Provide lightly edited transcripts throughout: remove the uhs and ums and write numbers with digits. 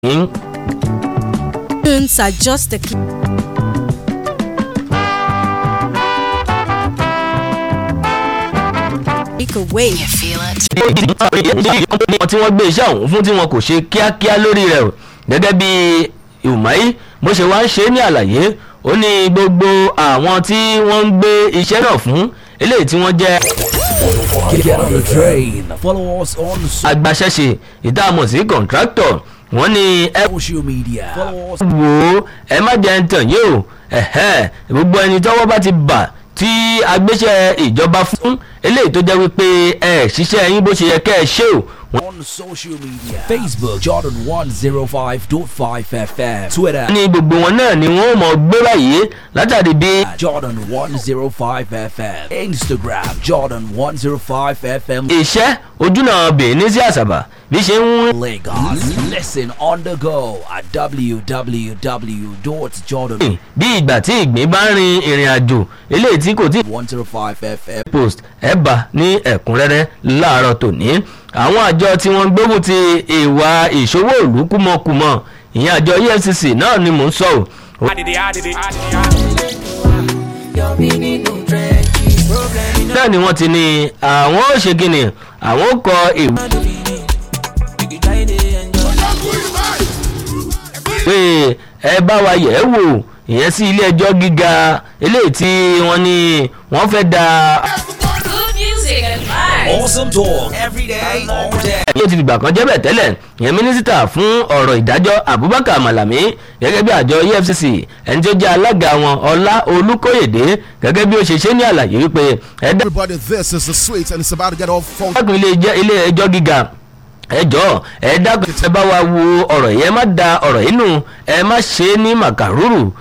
Tunes are just a click away. You feel it? tí wọ́n gbé iṣẹ́ ọ̀hún fún tí wọn kò ṣe kíákíá lórí rẹ̀ o gẹ́gẹ́ bí Umahi bó ṣe wá ń ṣe ní àlàyé ó ní gbogbo àwọn tí wọ́n ń gbé iṣẹ́ náà fún eléyìí tí wọ́n jẹ́ Get on the train. Follow us on agbaṣẹ́ṣe ìdáàmú sí contractor wọ́n ní ẹ social media. Follow us. wò ó ẹ má jẹ́ ń tàn yín o gbogbo ẹni tọ́wọ́ bá ti bà tí agbéṣẹ́ ìjọba fún eléyìí tó jẹ́ wípé ẹ ṣiṣẹ́ yín bó ṣe yẹ kẹ́ ẹ ṣe o. On social media. Facebook Jordan 105.5 FM. Twitter ní gbogbo wọn náà ni wọ́n mọ̀ gbé báyìí látàrí bí Jordan 105 FM. Instagram Jordan 105 FM. iṣẹ́ ojúnà Benin sí Àsàbà bí ṣe ń Lagos. Listen on the go at www.jordan105 bí ìgbà tí ìgbín bá ń rin ìrìn àjò eléyìí tí kò tí FM. post ẹ bá ní ẹ̀kúnrẹ́rẹ́ láàárọ̀ tòní àwọn àjọ tí wọ́n gbógun ti ìwà ìṣòwò ìlú kúmọkùmọ ìyẹn àjọ EFCC náà ni mò ń sọ o. náà ni wọ́n ti ní àwọn ò ṣe kíni àwọn ò kọ ìwé pé ẹ bá wa yẹ̀ ẹ́ wò ìyẹn sí ilé ẹjọ́ gíga eléyìí tí wọ́n ní wọ́n fẹ́ da. Good music and vibes. Awesome talk every day, all day. yóò ti dìgbà kan jẹ́ bẹ̀ tẹ́lẹ̀ ìyẹn mínísítà fún ọ̀rọ̀ ìdájọ́ Abubakar Malami gẹ́gẹ́ bí àjọ EFCC ẹni tó jẹ́ alága wọn Ọlá Olúkóyèdé gẹ́gẹ́ bí ó ṣe ṣe ní àlàyé wípé ẹ̀dá Everybody, this is the sweet, and it's about to get all funky. dákun ilé ẹjọ́ gíga ẹjọ́ ẹ dákun ẹ bá wa wo ọ̀rọ̀ yẹn má da ọ̀rọ̀ yìí nù ẹ má ṣe é ní màkàrúrù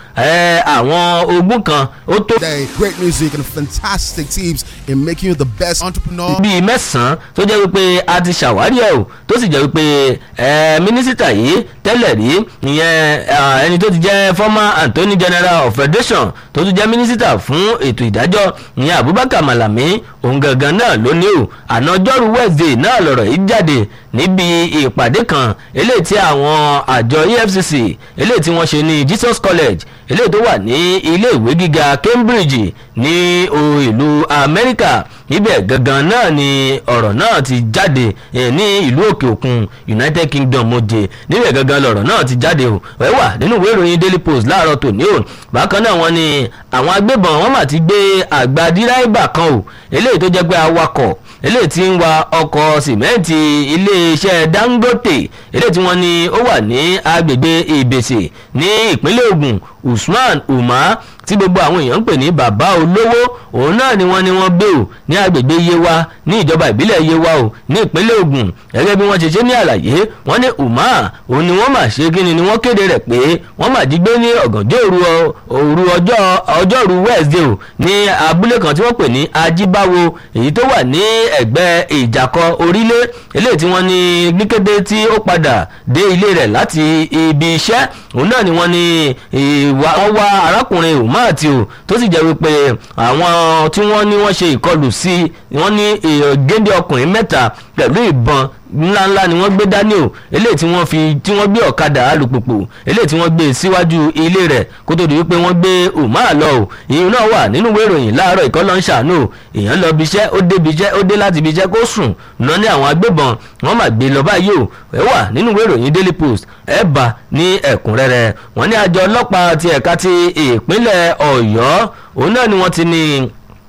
àwọn ogún kan ó tó Today, great music and fantastic tips in making you the best entrepreneur. bíi mẹ́sàn-án tó jẹ́ wípé a ti ṣàwárí ẹ̀ o tó sì jẹ́ wípé mínísítà yìí tẹ́lẹ̀ rí ìyẹn ẹni tó ti jẹ́ former Attorney General of Federation tó tún jẹ́ mínísítà fún ètò ìdájọ́ ìyẹn Abubakar Malami òun gangan náà ló ní o àná ọjọ́rú Wednesday náà lọ̀rọ̀ yìí jáde níbi ìpàdé kan eléyìí tí àwọn àjọ EFCC eléyìí tí wọ́n ṣe ní Jesus College eléyìí tó wà ní ilé ìwé gíga Cambridge ní ìlú Amẹ́ríkà ibẹ̀ gangan náà ni ọ̀rọ̀ náà ti jáde ní ìlú òkè òkun United Kingdom oje níbẹ̀ gangan lọ̀rọ̀ náà ti jáde o ẹ wà nínú ìwé ìròyìn Daily Post láàárọ̀ tòní o bákan náà wọ́n ní àwọn agbébọn wọ́n mà ti gbé àgbà díráìbà kan o eléyìí tó jẹ́ pé awakọ̀ eléyìí tí ń wa ọkọ̀ sìmẹ́ǹtì iléeṣẹ́ Dangote eléyìí tí wọ́n ní ó wà ní agbègbè Ìbèsè ní ìpínlẹ̀ Ògùn Usman Umar tí gbogbo àwọn èèyàn ń pè ní bàbá olówó òun náà ni wọ́n gbé o ní agbègbè Yewa ní ìjọba ìbílẹ̀ Yewa o ní ìpínlẹ̀ Ògùn gẹ́gẹ́ bí wọ́n ṣe ṣe ní àlàyé wọ́n ní Umar òun ni wọ́n mà ṣe kíni ni wọ́n kéde rẹ̀ pé wọ́n mà jí gbé ní ọ̀gànjọ́ òru ọjọ́rú Wednesday o ní abúlé kan tí wọ́n pè ní Ajíbáwo èyí tó wà ní ẹ̀gbẹ́ Ìjàkọ Orílẹ̀ eléyìí tí wọ́n ní níkété tí ó padà dé ilé rẹ̀ láti ibi iṣẹ́ òun náà ni wọ́n ní wọ́n wá arákùnrin Umar tí o tó sì jẹ́ wípé àwọn tí wọ́n ní wọ́n ṣe ìkọlù sí wọ́n ní géńdé ọkùnrin mẹ́ta pẹ̀lú ìbọn ńláńlá ni wọ́n gbé dání o eléyìí tí wọ́n gbé ọ̀kadà alùpùpù eléyìí tí wọ́n gbé síwájú ilé rẹ̀ kó tó di wípé wọ́n gbé Umar lọ o ìyẹn náà wà nínú ìwé ìròyìn láàárọ̀ ìkọlọ́ ń ṣàánú o èèyàn lọ bí iṣẹ́ ó dé bí iṣẹ́ ó dé láti bí iṣẹ́ kó sùn lọ ní àwọn agbébọn wọ́n mà gbé lọ báyìí o ẹ wà nínú ìwé ìròyìn Daily Post ẹ bá ní ẹ̀kúnrẹ́rẹ́ wọ́n ní àjọ ọlọ́pàá ti ẹ̀ka ti ìpínlẹ̀ Ọ̀yọ́ òun náà ni wọ́n ti ní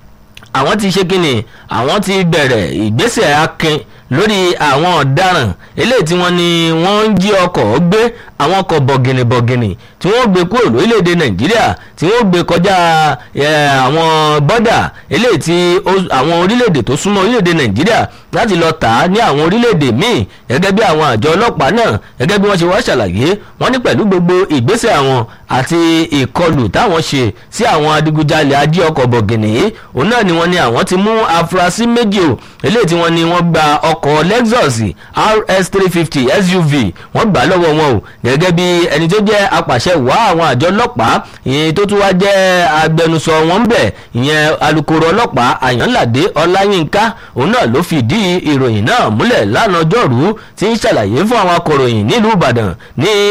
àwọn ti ṣe kíni àwọn ti bẹ̀rẹ̀ ìgbésẹ̀ akin lórí àwọn ọ̀daràn eléyìí tí wọ́n ní wọ́n ń jí ọkọ̀ gbé àwọn ọkọ̀ bọ̀gìnìbọ̀gìnì tí wọ́n gbé kúrò lórílẹ̀‐èdè Nàìjíríà tí wọ́n gbé kọjá àwọn bọ́dà eléyìí tí àwọn orílẹ̀‐èdè tó súnmọ́ orílẹ̀‐èdè Nàìjíríà láti lọ tà á ní àwọn orílẹ̀‐èdè míì gẹ́gẹ́ bí àwọn àjọ ọlọ́pàá náà gẹ́gẹ́ bí wọ́n ṣe wá ṣàlàyé wọ́n ní pẹ̀lú gbogbo ìgbésẹ̀ àwọn àti ìkọlù táwọn ṣe sí àwọn adigunjalè ají ọkọ̀ bọ̀gìnì òun náà ni wọ́n ní àwọn ti mú afurasí méjì o eléyìí tí wọ́n ní wọ́n gba ọkọ̀ Lexus RS 350 SUV wọ́n gbà lọ́wọ́ wọn o gẹ́gẹ́ bí ẹni tó jẹ́ apàṣẹ wá àwọn àjọ ọlọ́pàá ìyẹn tó tún wá jẹ́ agbẹnusọ wọn ń bẹ̀ ìyẹn alukoro ọlọ́pàá Àyànládé Ọláyínká òun náà ló fìdí ìròyìn náà múlẹ̀ lánàá ọjọ́rú tí ń ṣàlàyé fún àwọn akọ̀ròyìn nílùú Ìbàdàn ní